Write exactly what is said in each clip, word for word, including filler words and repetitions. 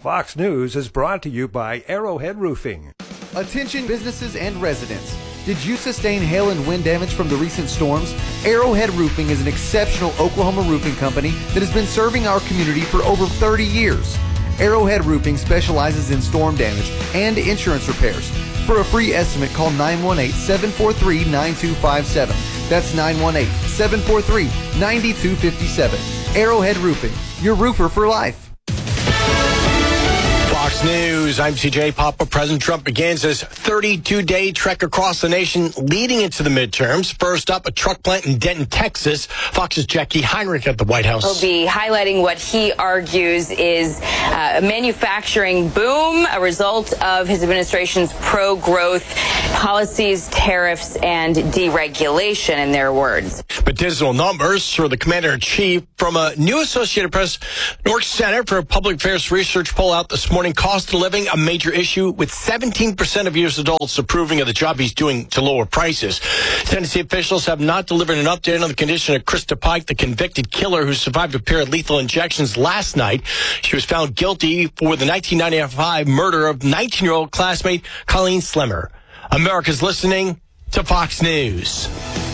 Fox News is brought to you by Arrowhead Roofing. Attention businesses and residents. Did you sustain hail and wind damage from the recent storms? Arrowhead Roofing is an exceptional Oklahoma roofing company that has been serving our community for over thirty years. Arrowhead Roofing specializes in storm damage and insurance repairs. For a free estimate, call nine one eight, seven four three, nine two five seven. That's nine one eight, seven four three, nine two five seven. Arrowhead Roofing, your roofer for life. Fox News, I'm C J Papa. President Trump begins his thirty-two day trek across the nation leading into the midterms. First up, a truck plant in Denton, Texas. Fox's Jackie Heinrich at the White House. He'll be highlighting what he argues is uh, a manufacturing boom, a result of his administration's pro-growth policies, tariffs, and deregulation, in their words. But dismal numbers for the commander-in-chief from a new Associated Press Newark Center for Public Affairs Research poll out this morning. Cost of living, a major issue, with seventeen percent of U S adults approving of the job he's doing to lower prices. Tennessee officials have not delivered an update on the condition of Krista Pike, the convicted killer who survived a pair of lethal injections last night. She was found guilty for the nineteen ninety-five murder of nineteen-year-old classmate Colleen Slimmer. America's listening to Fox News.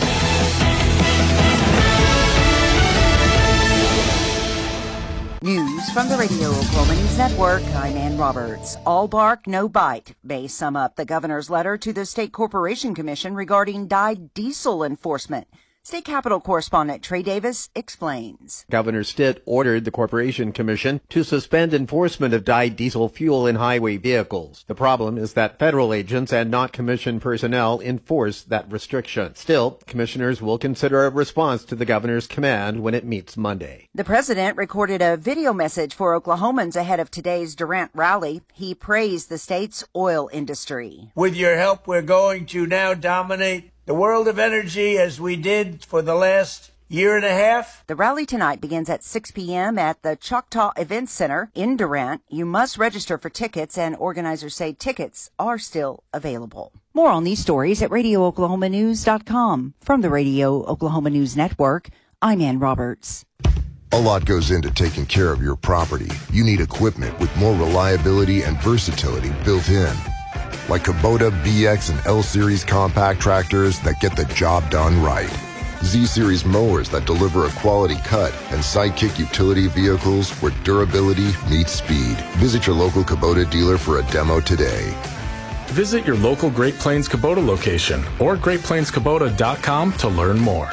News from the Radio Oklahoma News Network. I'm Ann Roberts. All bark, no bite may sum up the governor's letter to the State Corporation Commission regarding dyed diesel enforcement. State Capitol correspondent Trey Davis explains. Governor Stitt ordered the Corporation Commission to suspend enforcement of dyed diesel fuel in highway vehicles. The problem is that federal agents and not commission personnel enforce that restriction. Still, commissioners will consider a response to the governor's command when it meets Monday. The president recorded a video message for Oklahomans ahead of today's Durant rally. He praised the state's oil industry. With your help, we're going to now dominate the world of energy as we did for the last year and a half. The rally tonight begins at six p.m. at the Choctaw Events Center in Durant. You must register for tickets, and organizers say tickets are still available. More on these stories at radio oklahoma news dot com. From the Radio Oklahoma News Network, I'm Ann Roberts. A lot goes into taking care of your property. You need equipment with more reliability and versatility built in. Like Kubota B X and L-Series compact tractors that get the job done right. Z-Series mowers that deliver a quality cut, and Sidekick utility vehicles where durability meets speed. Visit your local Kubota dealer for a demo today. Visit your local Great Plains Kubota location or great plains kubota dot com to learn more.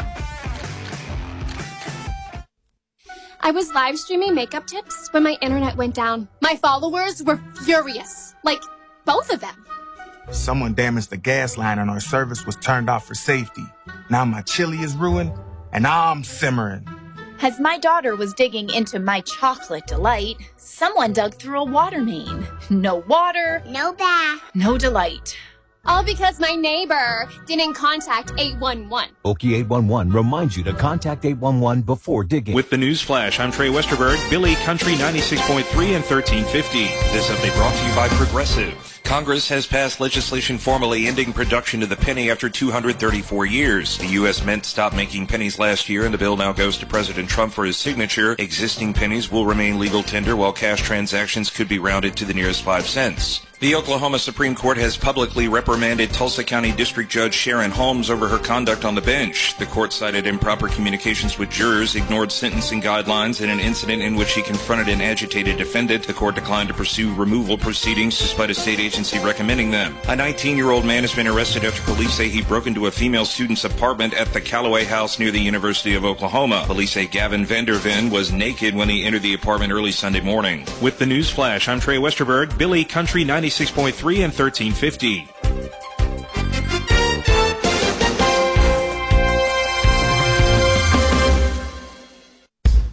I was live streaming makeup tips when my internet went down. My followers were furious. Like, both of them. Someone damaged the gas line and our service was turned off for safety. Now my chili is ruined and I'm simmering. As my daughter was digging into my chocolate delight, someone dug through a water main. No water, No bath. no delight. All because my neighbor didn't contact eight one one. Okie eight one one reminds you to contact eight one one before digging. With the News Flash, I'm Trey Westerberg, Billy Country ninety-six point three and thirteen fifty. This update brought to you by Progressive. Congress has passed legislation formally ending production of the penny after two hundred thirty-four years. The U S Mint stopped making pennies last year, and the bill now goes to President Trump for his signature. Existing pennies will remain legal tender, while cash transactions could be rounded to the nearest five cents. The Oklahoma Supreme Court has publicly reprimanded Tulsa County District Judge Sharon Holmes over her conduct on the bench. The court cited improper communications with jurors, ignored sentencing guidelines, and an incident in which she confronted an agitated defendant. The court declined to pursue removal proceedings despite a state agency recommending them. A nineteen-year-old man has been arrested after police say he broke into a female student's apartment at the Callaway House near the University of Oklahoma. Police say Gavin Vanderven was naked when he entered the apartment early Sunday morning. With the News Flash, I'm Trey Westerberg, Billy Country ninety-six point three and thirteen fifty.